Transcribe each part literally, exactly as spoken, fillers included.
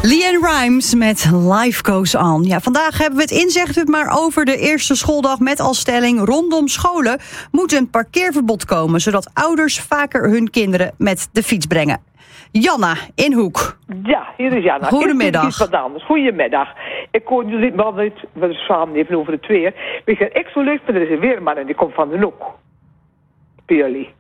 LeAnn Rimes met Life Goes On. Ja, vandaag hebben we het in Zegt het maar over de eerste schooldag met als stelling: rondom scholen moet een parkeerverbod komen, zodat ouders vaker hun kinderen met de fiets brengen. Janna in Hoek. Ja, hier is Janna. Goedemiddag. Ik iets wat anders. Goedemiddag. Ik hoor jullie wel niet, we samen even over het weer. Weet je, ik zo leuk vind, er is een weerman en die komt van de Hoek. Bij jullie.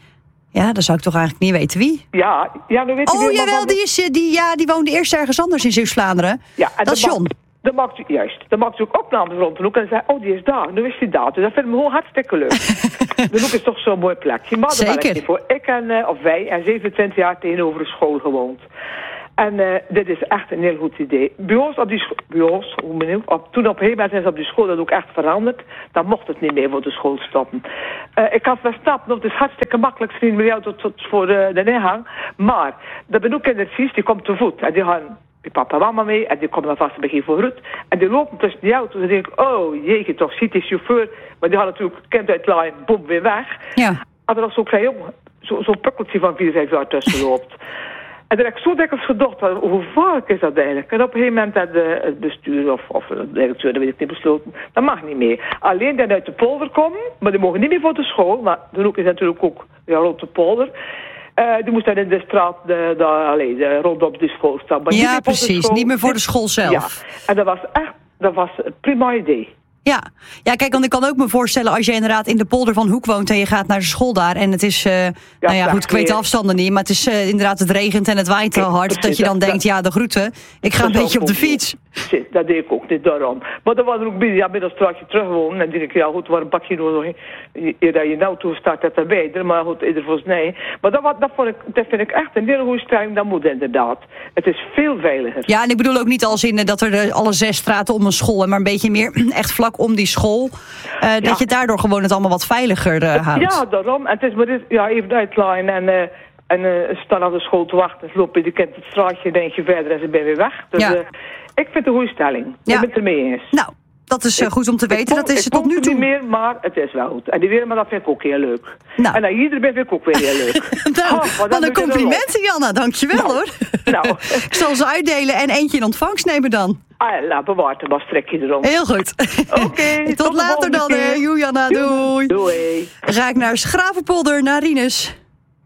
Ja, dan zou ik toch eigenlijk niet weten wie. Ja, ja, nu weet je Oh, weer, jawel, die, is, die, ja, die woonde eerst ergens anders in Zeeuws-Vlaanderen. Ja, en dat is John. Dan maakt u, juist, dan maakt u ook opnames rond de Hoek en zei, oh, die is daar, nu is hij daar. Dus dat vind ik me gewoon hartstikke leuk. De Hoek is toch zo'n mooi plekje. Maar daar ben ik niet voor. Ik en, uh, of wij, en zevenentwintig jaar tegenover een school gewoond. En uh, dit is echt een heel goed idee. Bij ons op die school, bij ons, hoe benieuwd, op, toen op een gegeven moment is op die school dat ook echt veranderd. Dan mocht het niet meer voor de school stoppen. Uh, ik had wel stappen, het is hartstikke makkelijk vrienden met jou tot, tot voor uh, de ingang. Maar, dat ben ook kindertjes, die komt te voet. En die gaan die papa en mama mee en die komen dan vast een begin voor Rut. En die lopen tussen die auto's en denk ik, oh jeetje toch, ziet die chauffeur. Maar die had natuurlijk kind uit lijn, boem, weer weg. Ja. En er was zo'n klein jongen, zo'n zo pukkeltje van vier, vijf jaar tussen loopt. En toen heb ik zo dikwijls gedacht, hoe vaak is dat eigenlijk? En op een gegeven moment had de, het bestuur of, of de directeur, dat weet ik niet, besloten, dat mag niet meer. Alleen dat uit de polder komen, maar die mogen niet meer voor de school. Maar de Hoek is natuurlijk ook ja, rond de polder. Uh, die moest dan in de straat de, de, allez, de, rondom de school staan. Maar ja, precies. School, niet meer voor de school zelf. Ja, en dat was echt dat was een prima idee. Ja. ja, kijk, want ik kan ook me voorstellen als je inderdaad in de polder van Hoek woont en je gaat naar de school daar en het is, uh, ja, nou ja, goed, ik weet de afstanden niet, maar het is uh, inderdaad, het regent en het waait te hard, dat, dat je dan dat, denkt, ja, de groeten, ik ga een beetje op de fiets. Zit, dat deed ik ook niet, daarom. Maar dan was er ook binnen, ja, middels straatje terugwonen en denk ik, ja goed, waar een pakje nog eer dat je nou toe staat, dat erbij, maar goed, ieder voor nee. Maar dat, dat, vond ik, dat vind ik echt een hele goede stelling, dat moet inderdaad. Het is veel veiliger. Ja, en ik bedoel ook niet als in uh, dat er uh, alle zes straten om een school, maar een beetje meer echt vlak om die school, uh, ja. dat je daardoor gewoon het allemaal wat veiliger uh, houdt. Ja, daarom. En het is maar dit, ja, even uitlijn en, uh, en uh, staan aan de school te wachten. Ze lopen je kent het straatje, denk je verder en ze ben weer weg. Dus ja. uh, ik vind het een goede stelling. Ja. Ik ben het ermee eens. Nou, dat is uh, goed om te weten. Ik, dat is ik tot nu toe niet meer, maar het is wel goed. En die weer, maar dat vind ik ook heel leuk. Nou. En dan hier ben vind ik ook weer heel leuk. nou, oh, wat een complimenten, Janna. Dankjewel, nou. hoor. Nou. Ik zal ze uitdelen en eentje in ontvangst nemen dan. Ah, laat bewaard, dan trek je erom. Heel goed. Oké. Okay, tot, tot later dan, hè. Joe, Janna. Doei. Doei. Ga ik naar Schravenpolder, naar Rinus.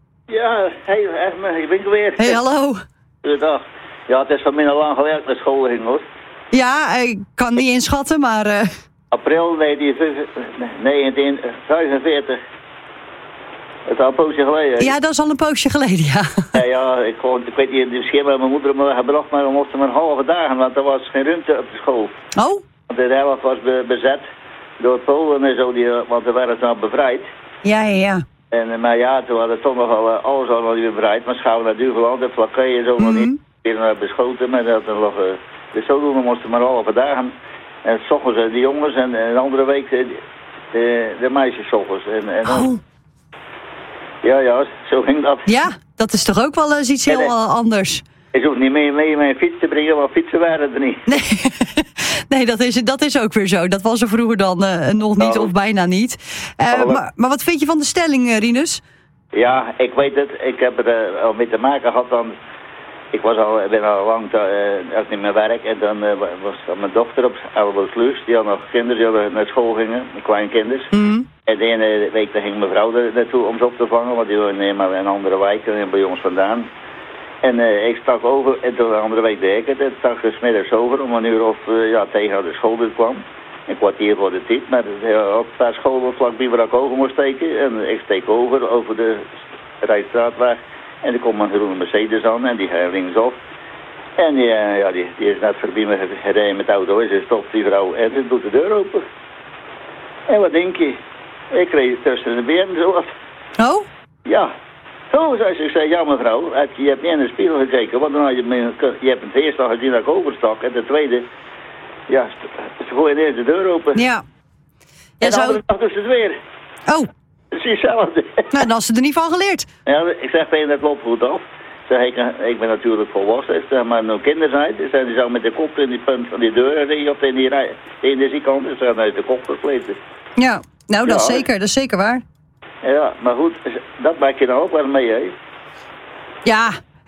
Ja, hey, ik ben er weer. Hey, hallo. Goedendag. Ja, het is van minder lang gewerkt naar school ging, hoor. Ja, ik kan niet inschatten, maar... Uh... April negentien vijfenveertig. Het is al een poosje geleden. Ja, dat is al een poosje geleden, ja. Ja, ja ik, kon, ik weet niet, misschien hebben mijn moeder me gebracht, maar we moesten maar halve dagen, want er was geen ruimte op de school. Oh? Want de helft was be, bezet door Polen en zo, die, want er werden dan bevrijd. Ja, ja, ja. En, maar ja, toen hadden toch nog al alles al nog niet bevrijd, maar schouwen naar Dugeland, de vlakkeien en zo mm-hmm. nog niet. Die beschoten, maar dat er nog... Uh, dus zodoende moesten maar halve dagen. En s ochtends de jongens en de andere week de, de, de meisjes s ochtends. En, en oh. Ja, ja, zo ging dat. Ja, dat is toch ook wel eens iets heel nee, nee. anders. Ik hoef niet mee, mee mijn fiets te brengen, want fietsen waren er niet. Nee, nee dat, is, dat is ook weer zo. Dat was er vroeger dan uh, nog niet oh. of bijna niet. Uh, oh, maar, maar wat vind je van de stelling, uh, Rinus? Ja, ik weet het. Ik heb er uh, al mee te maken gehad dan... Ik was al, ben al lang uh, in mijn werk en dan uh, was mijn dochter op Elboosluis. Die had nog kinderen die hadden naar school gingen, kleinkinders. Mm-hmm. En de ene week ging mijn vrouw er naartoe om ze op te vangen, want die woonde maar in een andere wijk en bij ons vandaan. En uh, ik stak over, en toen de andere week deed ik het, en stak er 's middags over om een uur of uh, ja, tegen de school kwam. Een kwartier voor de tijd, maar uh, op de school vlakbij waar ik over moest steken. En ik steek over, over de Rijstraatweg. En er komt een groene Mercedes aan en die gaat linksaf. En die, uh, ja, die, die is net voorbij me gereden met de auto. En ze stopt die vrouw en ze doet de deur open. En wat denk je? Ik kreeg tussen de benen zo wat. Oh? Ja. Oh, zei ze. Ik zei, ja mevrouw, je hebt niet in de spiegel gekeken. Want dan had je, me, je hebt het eerste al gezien dat ik overstak. En de tweede, ja, ze gooien eerst de deur open. Ja. En ja, de andere dag dus het weer. Oh. Precies hetzelfde. Nou, dan had ze er niet van geleerd. Ja, ik zeg tegen dat loopt goed af. Zeg, ik, ik ben natuurlijk volwassen, zeg maar nou kinderen zijn. Zeg, die zou met de kop in die punt van die deur rijden of in die rij, in de zijkant. Ze zijn uit de kop gesleten. Ja, nou dat ja, is zeker, dat is zeker waar. Ja, maar goed, dat maak je dan ook wel mee, hè? Ja,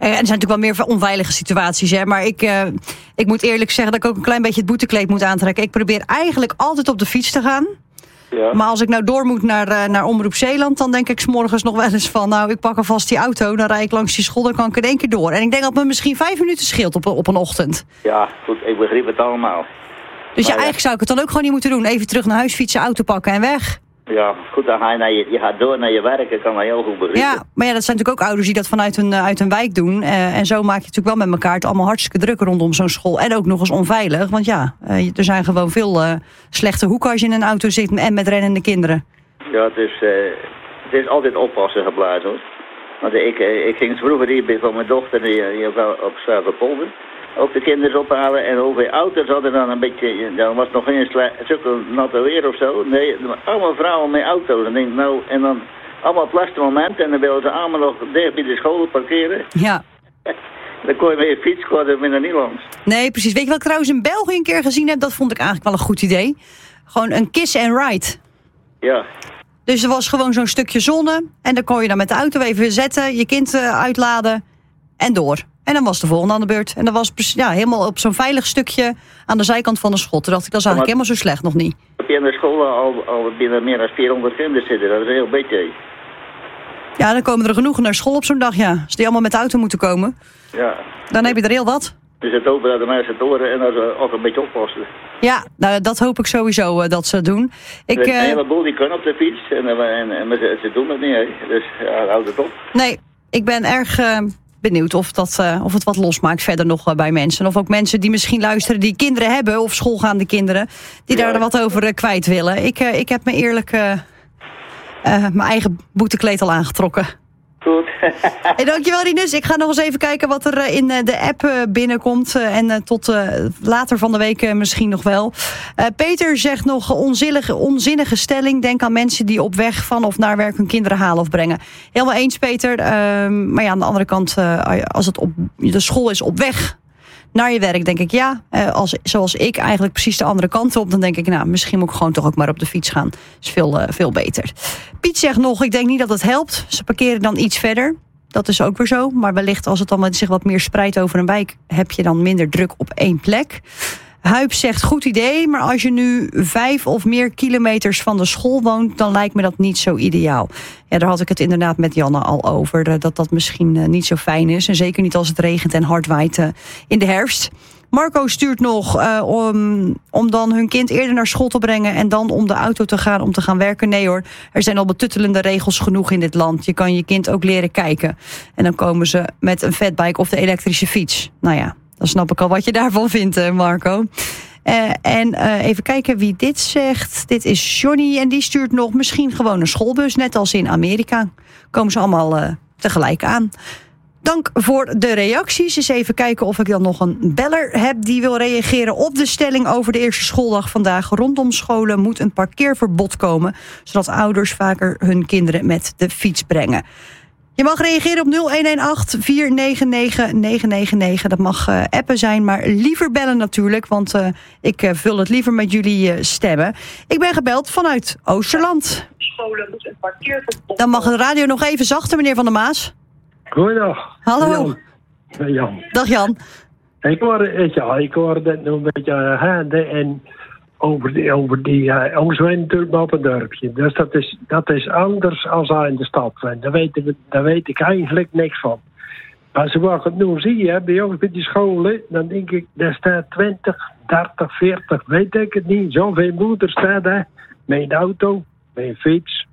er zijn natuurlijk wel meer onveilige situaties, hè. Maar ik, uh, ik moet eerlijk zeggen dat ik ook een klein beetje het boetekleed moet aantrekken. Ik probeer eigenlijk altijd op de fiets te gaan. Ja. Maar als ik nou door moet naar, uh, naar Omroep Zeeland, dan denk ik 's morgens nog wel eens van, nou, ik pak alvast die auto, dan rijd ik langs die school, dan kan ik in één keer door. En ik denk dat me misschien vijf minuten scheelt op, op een ochtend. Ja, goed, ik begrijp het allemaal. Dus ja, eigenlijk zou ik het dan ook gewoon niet moeten doen. Even terug naar huis fietsen, auto pakken en weg. Ja, goed, dan ga je, naar je, je gaat door naar je werk, ik kan dat heel goed begrijpen. Ja, maar ja, dat zijn natuurlijk ook ouders die dat vanuit hun, uh, uit hun wijk doen. Uh, en zo maak je natuurlijk wel met elkaar het allemaal hartstikke druk rondom zo'n school. En ook nog eens onveilig, want ja, uh, er zijn gewoon veel uh, slechte hoeken als je in een auto zit en met rennende kinderen. Ja, het is, uh, het is altijd oppassen geblazen, hoor. Want ik, uh, ik ging vroeger hier van mijn dochter, die, die op, op Zuiderpolder, ook de kinderen ophalen en over auto's hadden dan een beetje, dan was nog geen zulke natte weer of zo. Nee, allemaal vrouwen met auto's. En, denk, nou, en dan allemaal op laatste moment en dan willen ze allemaal nog dicht bij de school parkeren. Ja. Dan kon je met je fiets gewoon er minder niet langs. Nee, precies. Weet je wat ik trouwens in België een keer gezien heb? Dat vond ik eigenlijk wel een goed idee. Gewoon een kiss and ride. Ja. Dus er was gewoon zo'n stukje zonne en dan kon je dan met de auto even zetten, je kind uitladen en door. En dan was de volgende aan de beurt. En dat was ja, helemaal op zo'n veilig stukje aan de zijkant van de school. Toen dacht ik, dat is eigenlijk helemaal zo slecht nog niet. Heb je in de school al, al binnen meer dan vierhonderd kinderen zitten? Dat is een heel beetje. Ja, dan komen er genoeg naar school op zo'n dag, ja. Als die allemaal met de auto moeten komen. Ja. Dan heb je er heel wat. Dus het hopen dat de mensen het horen en dat ze ook een beetje oppassen. Ja, nou, dat hoop ik sowieso uh, dat ze doen. Ik, er is uh... een heleboel die kunnen op de fiets en, en, en, en ze, ze doen het niet, hè. Dus ja, houd het op. Nee, ik ben erg uh, benieuwd of, dat, uh, of het wat losmaakt verder nog uh, bij mensen. Of ook mensen die misschien luisteren die kinderen hebben, of schoolgaande kinderen, die ja. daar wat over uh, kwijt willen. Ik, uh, ik heb me eerlijk uh, uh, mijn eigen boetekleed al aangetrokken. Goed. Hey, dankjewel, Rinus. Ik ga nog eens even kijken wat er in de app binnenkomt. En tot uh, later van de week misschien nog wel. Uh, Peter zegt nog onzinnige, onzinnige stelling. Denk aan mensen die op weg van of naar werk hun kinderen halen of brengen. Helemaal eens, Peter. Uh, maar ja, aan de andere kant, uh, als het op de school is op weg naar je werk, denk ik ja. Uh, als, zoals ik eigenlijk precies de andere kant op. Dan denk ik, nou, misschien moet ik gewoon toch ook maar op de fiets gaan. Dat is veel, uh, veel beter. Piet zegt nog, ik denk niet dat het helpt. Ze parkeren dan iets verder. Dat is ook weer zo. Maar wellicht als het dan zich wat meer spreidt over een wijk, heb je dan minder druk op één plek. Huip zegt, goed idee, maar als je nu vijf of meer kilometers van de school woont, dan lijkt me dat niet zo ideaal. Ja, daar had ik het inderdaad met Janne al over, dat dat misschien uh, niet zo fijn is. En zeker niet als het regent en hard waait uh, in de herfst. Marco stuurt nog uh, om, om dan hun kind eerder naar school te brengen en dan om de auto te gaan om te gaan werken. Nee hoor, er zijn al betuttelende regels genoeg in dit land. Je kan je kind ook leren kijken. En dan komen ze met een fatbike of de elektrische fiets. Nou ja, dan snap ik al wat je daarvan vindt, Marco. Uh, en uh, even kijken wie dit zegt. Dit is Johnny en die stuurt nog misschien gewoon een schoolbus, net als in Amerika. Komen ze allemaal uh, tegelijk aan. Dank voor de reacties. Eens even kijken of ik dan nog een beller heb die wil reageren op de stelling over de eerste schooldag vandaag. Rondom scholen moet een parkeerverbod komen, zodat ouders vaker hun kinderen met de fiets brengen. Je mag reageren op nul een een acht vier negen negen negen negen negen. Dat mag uh, appen zijn, maar liever bellen natuurlijk, want uh, ik uh, vul het liever met jullie uh, stemmen. Ik ben gebeld vanuit Oosterland. Scholen moet een parkeerverbod. Dan mag de radio nog even zachter, meneer Van der Maas. Goeiedag. Hallo. Jan. Jan. Dag Jan. Ik hoorde, ja, ik hoorde het nog een beetje uh, en over die, over die uh, ons zijn natuurlijk op het dorpje. Dus dat is, dat is anders dan in de stad. Daar weet, ik, daar weet ik eigenlijk niks van. Maar zoals ik het nu zie, hè, bij ons bij die scholen, dan denk ik, daar staat twintig, dertig, veertig, weet ik het niet. Zoveel moeders staat daar, met een auto, met een fiets.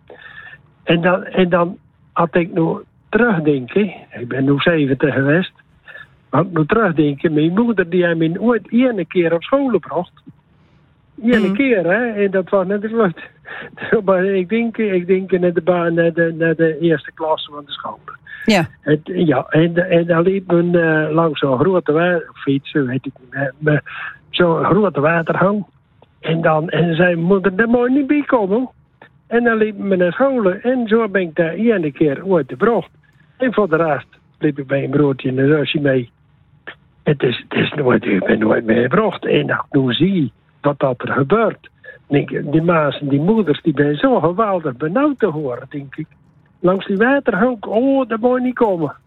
En dan, en dan had ik nu terugdenken, ik ben nu zeventig geweest, maar ik moet terugdenken, mijn moeder die heeft me ooit ene keer op school gebracht. Ene mm. keer, hè, en dat was net de vlucht. Maar ik denk, ik denk naar de baan, naar de, naar de eerste klasse van de school. Ja. En, ja, en, en dan liep men uh, langs zo'n grote waterfiets, weet ik niet meer, zo'n grote waterhang. En dan en zei mijn moeder, daar moet je niet bij komen. En dan liep me naar school en zo ben ik daar ene keer ooit gebracht. En voor de rest liep ik bij een broodje en een zusje mee. Het is, het is nooit, ik ben nooit meer gebracht. En als ik nu zie wat dat er gebeurt. Denk ik, die ma's en die moeders die zijn zo geweldig benauwd te horen, denk ik. Langs die waterhang, oh, daar moet je niet komen.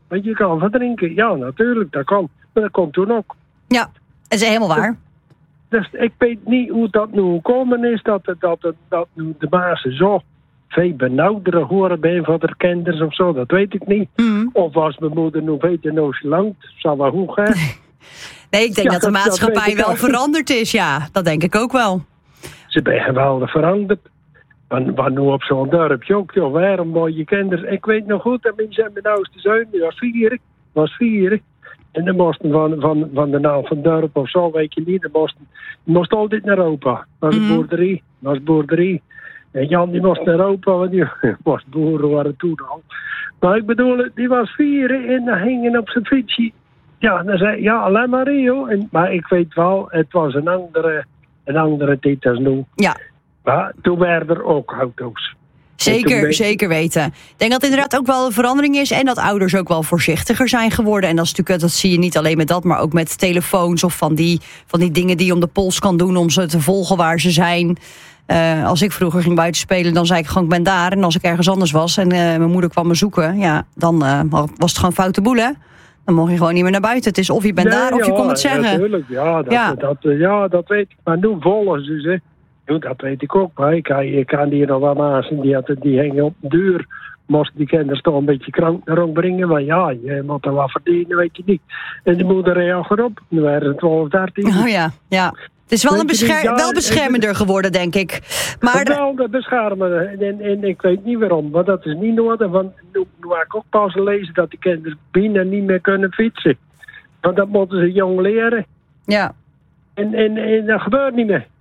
Want je kan verdrinken. Ja, natuurlijk, dat kan. Maar dat komt toen ook. Ja, dat is helemaal waar. Dus ik weet niet hoe dat nu gekomen is, dat, dat, dat, dat nu de bazen zo veel benauwdere horen bij van de kinders of zo, dat weet ik niet. Mm. Of was mijn moeder nog weten nonchalant, zal wel goed gaan. Nee, ik denk ja, dat de maatschappij dat wel veranderd is, ja. Dat denk ik ook wel. Ze zijn geweldig veranderd. Maar nu op zo'n dorpje ook, joh, waarom mooie kinders. Ik weet nog goed, dat mijn, mijn oudste zoon, die was vier, was vier. En dan moesten van, van, van de naam van het dorp of zo, weet je niet, dan moesten, moest altijd naar Europa. Dat was mm. boerderij, dat was boerderij. En Jan die moest naar Europa, want die was boeren waren toen al. Maar ik bedoel, die was vier en dan hingen op zijn fietsje. Ja, dan zei ja, alleen maar Rio. En, maar ik weet wel, het was een andere, een andere tijd als nu. Ja. Maar toen waren er ook auto's. Zeker, weet... zeker weten. Ik denk dat het inderdaad ook wel een verandering is en dat ouders ook wel voorzichtiger zijn geworden. En dat is natuurlijk, dat zie je niet alleen met dat, maar ook met telefoons of van die, van die dingen die je om de pols kan doen om ze te volgen waar ze zijn. Uh, als ik vroeger ging buiten spelen, dan zei ik gewoon ik ben daar. En als ik ergens anders was en uh, mijn moeder kwam me zoeken, ja, dan uh, was het gewoon foute boel, hè? Dan mocht je gewoon niet meer naar buiten. Het is of je bent nee, daar of ja, je komt het zeggen. Natuurlijk, ja, dat, ja. Dat, dat, ja, dat weet ik. Maar nu volgen ze ze. Dat weet ik ook. Maar ik kan, ik kan hier nog wel mazen. Die, die hingen op de deur. Moest die kinders toch een beetje krank naar rond brengen. Maar ja, je moet er wat verdienen, weet je niet. En de moeder reageerde op. Nu waren het twaalf, dertien. Oh ja, ja. Het is wel, een bescher- ja, wel beschermender geworden, denk ik. Maar wel de beschermender. En, en, en ik weet niet waarom. Want dat is niet nodig. Want nu, nu heb ik ook pas gelezen dat de kinderen bijna niet meer kunnen fietsen. Want dat moeten ze jong leren. Ja. En, en, en dat gebeurt niet meer.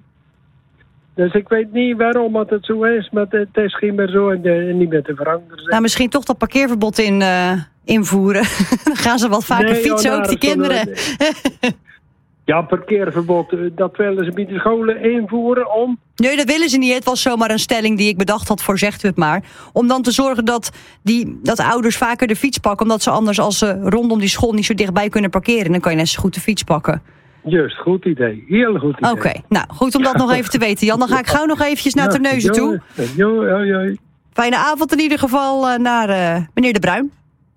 Dus ik weet niet waarom het zo is, maar het is geen meer zo en, de, en niet meer te veranderen. Nou, misschien toch dat parkeerverbod in, uh, invoeren. Dan gaan ze wat vaker nee, fietsen, joh, ook die kinderen. Ja, parkeerverbod, dat willen ze bij de scholen invoeren om... Nee, dat willen ze niet. Het was zomaar een stelling die ik bedacht had voor Zegt u het maar. Om dan te zorgen dat, die, dat ouders vaker de fiets pakken, omdat ze anders als ze rondom die school niet zo dichtbij kunnen parkeren. Dan kan je net zo goed de fiets pakken. Juist, goed idee. Heel goed idee. Oké, okay, nou goed om dat nog even te weten. Jan, dan ga ik gauw nog eventjes naar ja, Terneuzen toe. Jo, jo, jo. Fijne avond in ieder geval uh, naar uh, meneer De Bruin.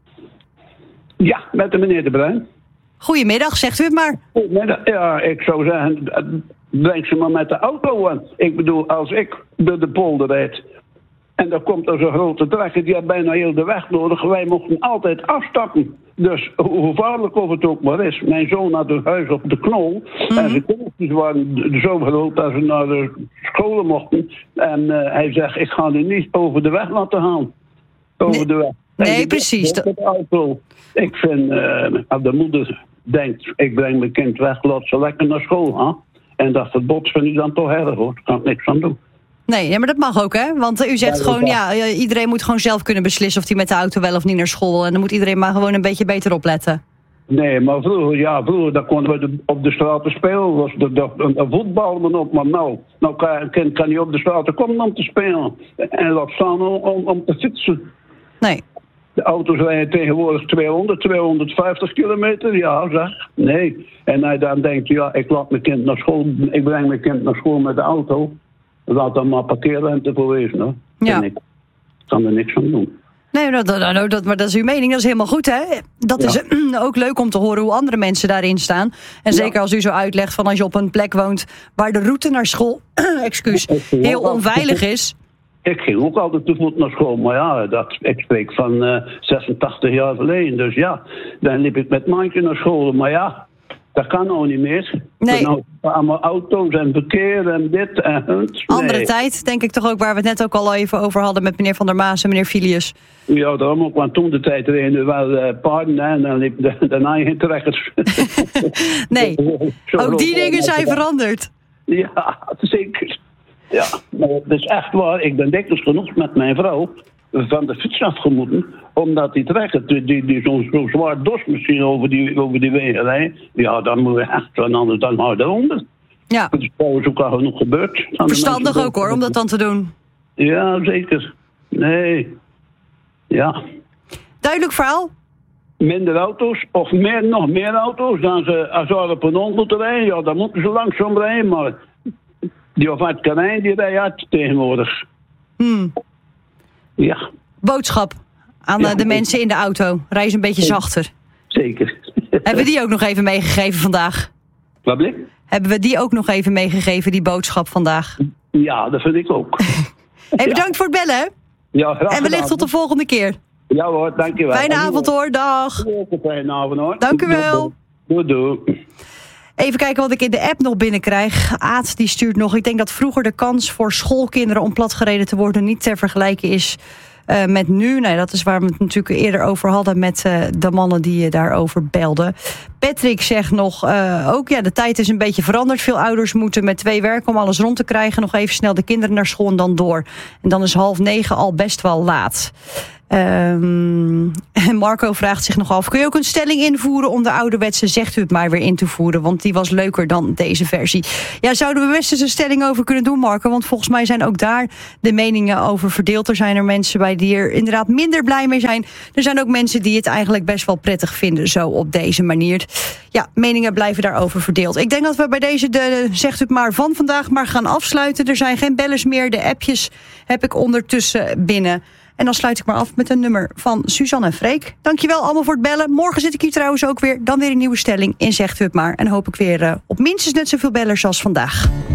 Ja, met de meneer De Bruin. Goedemiddag, zegt u het maar. Goedemiddag. Ja, ik zou zeggen, breng ze maar met de auto aan. Ik bedoel, als ik door de polder rijd en dan komt er zo'n grote trekker, die heeft bijna heel de weg nodig. Wij mochten altijd afstappen. Dus hoe gevaarlijk of het ook maar is. Mijn zoon had een huis op de Knol. Mm-hmm. En zijn kindjes waren zo groot dat ze naar de scholen mochten. En uh, hij zegt, ik ga u niet over de weg laten gaan. Over nee, de weg. Nee, en precies. De auto. Ik vind, uh, als de moeder denkt, ik breng mijn kind weg, laat ze lekker naar school gaan. En dat verbod vind ik dan toch erg hoor. Daar kan ik niks aan doen. Nee, ja, maar dat mag ook, hè? Want u zegt ja, gewoon, ja, iedereen moet gewoon zelf kunnen beslissen of hij met de auto wel of niet naar school wil. En dan moet iedereen maar gewoon een beetje beter opletten. Nee, maar vroeger, ja, vroeger dan konden we de, op de straten spelen. Was de, de, de, de voetbal maar op, maar nou, nou kan een kind kan niet op de straten komen om te spelen. En laat staan om, om, om te fietsen. Nee. De auto's rijden tegenwoordig tweehonderd, tweehonderdvijftig kilometer, ja zeg. Nee. En hij dan denkt, ja, ik laat mijn kind naar school, ik breng mijn kind naar school met de auto. Laat dan maar parkeerruimte voor wezen, hoor. Ja. Ik kan er niks aan doen. Nee, dat, dat, dat, maar dat is uw mening, dat is helemaal goed, hè? Dat ja. is ook leuk om te horen hoe andere mensen daarin staan. En zeker ja. als u zo uitlegt van als je op een plek woont waar de route naar school, excuus, heel onveilig is. Ik ging ook altijd te voet naar school, maar ja, dat, ik spreek van uh, zesentachtig jaar geleden. Dus ja, dan liep ik met Maantje naar school, maar ja, dat kan nou niet meer. Nee. Nou, allemaal auto's en verkeer en dit en het. Nee. Andere tijd, denk ik toch ook, waar we het net ook al even over hadden met meneer Van der Maas en meneer Filius. Ja, daarom ook, want toen de tijd reden wel uh, paarden en dan liep de, de eigen trekkers. Nee, ook die dingen zijn veranderd. Ja, zeker. Ja, maar het is echt waar. Ik ben dikwijls genoeg met mijn vrouw van de fiets afgemoeten, omdat die trekker, die, die, die zo'n zo zwaar dos misschien over die, over die wegen rijden. Ja, dan moet je echt van anders dan harder onder. Ja. Dat is trouwens ook al genoeg gebeurd. Verstandig ook hoor, om dat dan te doen. Ja, zeker. Nee. Ja. Duidelijk verhaal. Minder auto's, of meer, nog meer auto's dan ze als ze op een hond moeten rijden. Ja, dan moeten ze langzaam rijden, maar die of het kanijn die rijdt uit tegenwoordig. Hmm. Ja. Boodschap aan Ja, de mensen in de auto. Rij eens een beetje zachter. Zeker. Hebben we die ook nog even meegegeven vandaag? Wat blik? Hebben we die ook nog even meegegeven, die boodschap vandaag? Ja, dat vind ik ook. Hey, bedankt voor het bellen. Hè? Ja, graag en wellicht gedaan. tot de volgende keer. Ja hoor, dankjewel. Fijne avond hoor, dag. Fijne avond hoor. Dank u wel. Doei doei. Even kijken wat ik in de app nog binnenkrijg. Aad die stuurt nog. Ik denk dat vroeger de kans voor schoolkinderen om platgereden te worden niet ter vergelijken is uh, met nu. Nee, dat is waar we het natuurlijk eerder over hadden met uh, de mannen die uh, daarover belden. Patrick zegt nog, uh, ook ja, de tijd is een beetje veranderd. Veel ouders moeten met twee werken om alles rond te krijgen. Nog even snel de kinderen naar school en dan door. En dan is half negen al best wel laat. Um, Marco vraagt zich nog af, kun je ook een stelling invoeren om de ouderwetse zegt u het maar weer in te voeren? Want die was leuker dan deze versie. Ja, zouden we best eens een stelling over kunnen doen, Marco? Want volgens mij zijn ook daar de meningen over verdeeld. Er zijn er mensen bij die er inderdaad minder blij mee zijn. Er zijn ook mensen die het eigenlijk best wel prettig vinden, zo op deze manier. Ja, meningen blijven daarover verdeeld. Ik denk dat we bij deze de zegt u het maar van vandaag maar gaan afsluiten. Er zijn geen bellers meer. De appjes heb ik ondertussen binnen. En dan sluit ik maar af met een nummer van Suzanne en Freek. Dankjewel allemaal voor het bellen. Morgen zit ik hier trouwens ook weer. Dan weer een nieuwe stelling in Zegt u het maar. En hoop ik weer uh, op minstens net zoveel bellers als vandaag.